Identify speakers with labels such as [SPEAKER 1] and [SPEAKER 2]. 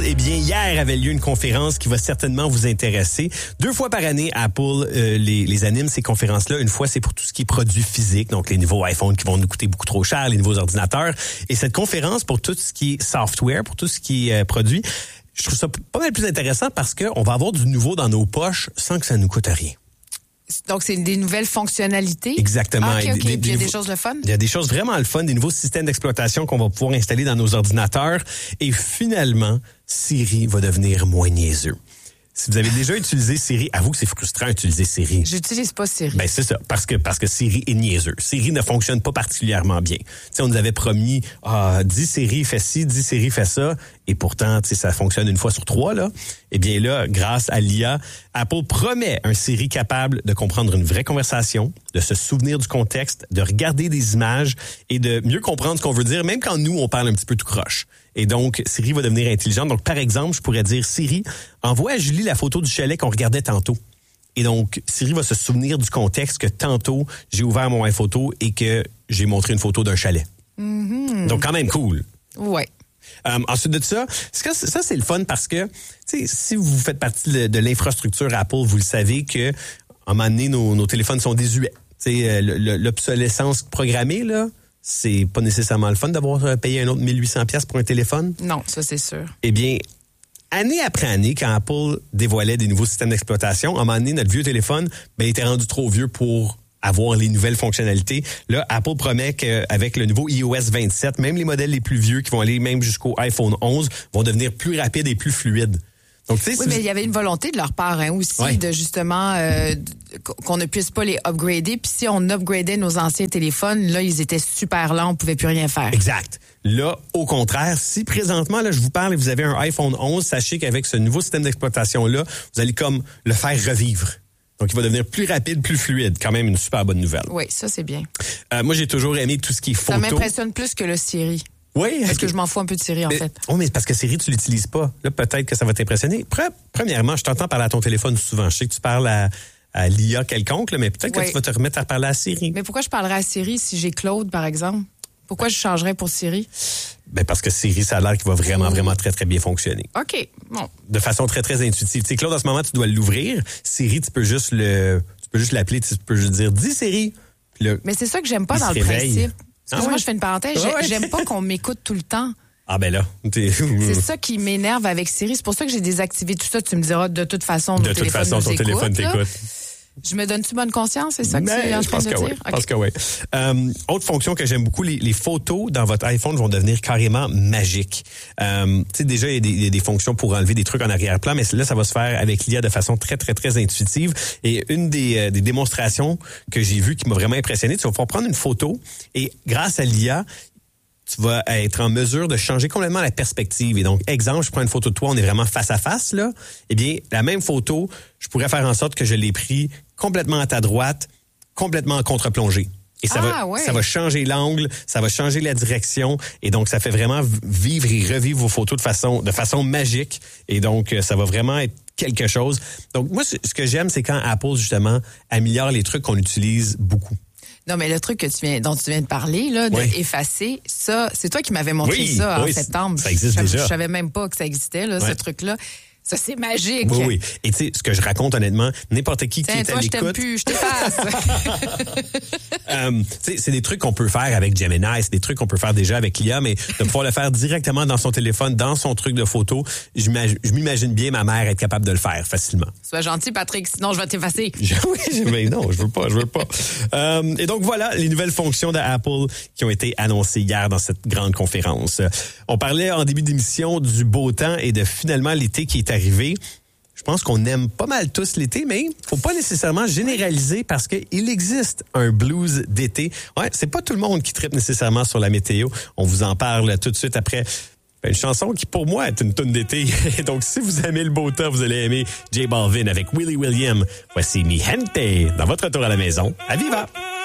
[SPEAKER 1] Eh bien, hier avait lieu une conférence qui va certainement vous intéresser. 2 fois par année, Apple les anime, ces conférences-là. Une fois, c'est pour tout ce qui est produits physiques, donc les nouveaux iPhones qui vont nous coûter beaucoup trop cher, les nouveaux ordinateurs. Et cette conférence, pour tout ce qui est software, pour tout ce qui est produit, je trouve ça pas mal plus intéressant parce qu'on va avoir du nouveau dans nos poches sans que ça nous coûte rien.
[SPEAKER 2] Donc, c'est des nouvelles fonctionnalités?
[SPEAKER 1] Exactement.
[SPEAKER 2] Ah, OK. Puis il y a des choses le fun?
[SPEAKER 1] Il y a des choses vraiment le fun, des nouveaux systèmes d'exploitation qu'on va pouvoir installer dans nos ordinateurs. Et finalement, Siri va devenir moins niaiseux. Si vous avez déjà utilisé Siri, avoue que c'est frustrant d'utiliser Siri.
[SPEAKER 2] J'utilise pas Siri.
[SPEAKER 1] Ben c'est ça, parce que Siri est niaiseux. Siri ne fonctionne pas particulièrement bien. Tu sais, on nous avait promis, dis Siri fait ci, dis Siri fait ça, et pourtant, tu sais, ça fonctionne 1 fois sur 3 là. Eh bien là, grâce à l'IA, Apple promet un Siri capable de comprendre une vraie conversation, de se souvenir du contexte, de regarder des images et de mieux comprendre ce qu'on veut dire, même quand nous on parle un petit peu tout croche. Et donc, Siri va devenir intelligente. Donc, par exemple, je pourrais dire, Siri, envoie à Julie la photo du chalet qu'on regardait tantôt. Et donc, Siri va se souvenir du contexte que tantôt, j'ai ouvert mon iPhoto et que j'ai montré une photo d'un chalet. Mm-hmm. Donc, quand même cool.
[SPEAKER 2] Ouais.
[SPEAKER 1] Ensuite de ça c'est le fun parce que, tu sais, si vous faites partie de l'infrastructure Apple, vous le savez que, à un moment donné, nos téléphones sont désuets. Tu sais, l'obsolescence programmée, là, c'est pas nécessairement le fun d'avoir payé un autre 1800$ pour un téléphone.
[SPEAKER 2] Non, ça c'est sûr.
[SPEAKER 1] Eh bien, année après année, quand Apple dévoilait des nouveaux systèmes d'exploitation, à un moment donné, notre vieux téléphone, il était rendu trop vieux pour avoir les nouvelles fonctionnalités. Là, Apple promet qu'avec le nouveau iOS 27, même les modèles les plus vieux qui vont aller même jusqu'au iPhone 11 vont devenir plus rapides et plus fluides. Donc,
[SPEAKER 2] oui, mais il y avait une volonté de leur part aussi de justement qu'on ne puisse pas les upgrader. Puis si on upgradait nos anciens téléphones, là, ils étaient super lents, on pouvait plus rien faire.
[SPEAKER 1] Exact. Là, au contraire, si présentement, là, je vous parle et vous avez un iPhone 11, sachez qu'avec ce nouveau système d'exploitation-là, vous allez comme le faire revivre. Donc, il va devenir plus rapide, plus fluide. Quand même une super bonne nouvelle.
[SPEAKER 2] Oui, ça, c'est bien.
[SPEAKER 1] Moi, j'ai toujours aimé tout ce qui est photo.
[SPEAKER 2] Ça m'impressionne plus que le Siri.
[SPEAKER 1] Oui.
[SPEAKER 2] Parce que je m'en fous un peu de Siri, en fait.
[SPEAKER 1] Oui, mais c'est parce que Siri, tu l'utilises pas. Là, peut-être que ça va t'impressionner. Premièrement, je t'entends parler à ton téléphone souvent. Je sais que tu parles à l'IA quelconque, là, mais peut-être que tu vas te remettre à parler à Siri.
[SPEAKER 2] Mais pourquoi je parlerais à Siri si j'ai Claude, par exemple? Pourquoi je changerais pour Siri?
[SPEAKER 1] Ben parce que Siri, ça a l'air qu'il va vraiment, vraiment très, très bien fonctionner.
[SPEAKER 2] OK. Bon.
[SPEAKER 1] De façon très, très intuitive. Tu sais, Claude, en ce moment, tu dois l'ouvrir. Siri, tu peux juste l'appeler, tu peux juste dire « Dis Siri ».
[SPEAKER 2] Mais c'est ça que j'aime pas dans le principe. Excuse-moi, je fais une parenthèse. J'aime pas qu'on m'écoute tout le temps.
[SPEAKER 1] Ah ben là.
[SPEAKER 2] C'est ça qui m'énerve avec Siri. C'est pour ça que j'ai désactivé tout ça. Tu me diras, de toute façon, ton téléphone t'écoute. Je me donne-tu bonne conscience? C'est ça que tu es en train de dire?
[SPEAKER 1] Je pense que oui. Autre fonction que j'aime beaucoup, les photos dans votre iPhone vont devenir carrément magiques. Tu sais, déjà, il y a des fonctions pour enlever des trucs en arrière-plan, mais là, ça va se faire avec l'IA de façon très, très, très intuitive. Et une des démonstrations que j'ai vues qui m'a vraiment impressionné, tu vas pouvoir prendre une photo et grâce à l'IA, tu vas être en mesure de changer complètement la perspective. Et donc, exemple, je prends une photo de toi, on est vraiment face à face, là. Eh bien, la même photo, je pourrais faire en sorte que je l'ai pris complètement à ta droite, complètement en contre-plongée. Et ça va changer l'angle, ça va changer la direction. Et donc, ça fait vraiment vivre et revivre vos photos de façon magique. Et donc, ça va vraiment être quelque chose. Donc, moi, ce que j'aime, c'est quand Apple, justement, améliore les trucs qu'on utilise beaucoup.
[SPEAKER 2] Non, mais le truc dont tu viens de parler, là, effacer, ça, c'est toi qui m'avais montré ça en septembre.
[SPEAKER 1] Ça existe déjà.
[SPEAKER 2] Je savais même pas que ça existait, là, ce truc-là. Ça, c'est magique.
[SPEAKER 1] Oui. Et tu sais, ce que je raconte honnêtement, n'importe qui est à l'écoute...
[SPEAKER 2] je t'aime plus, je t'efface.
[SPEAKER 1] Tu sais, c'est des trucs qu'on peut faire avec Gemini, c'est des trucs qu'on peut faire déjà avec l'IA, mais de pouvoir le faire directement dans son téléphone, dans son truc de photo, je m'imagine bien ma mère être capable de le faire facilement.
[SPEAKER 2] Sois gentil, Patrick, sinon je vais t'effacer.
[SPEAKER 1] Mais non, je veux pas. Et donc voilà les nouvelles fonctions d'Apple qui ont été annoncées hier dans cette grande conférence. On parlait en début d'émission du beau temps et de finalement l'été qui est arrivé. Je pense qu'on aime pas mal tous l'été, mais faut pas nécessairement généraliser parce qu'il existe un blues d'été. Ouais, c'est pas tout le monde qui trippe nécessairement sur la météo. On vous en parle tout de suite après une chanson qui, pour moi, est une toune d'été. Donc, si vous aimez le beau temps, vous allez aimer J Balvin avec Willie William. Voici Mi Gente dans votre retour à la maison. À Viva!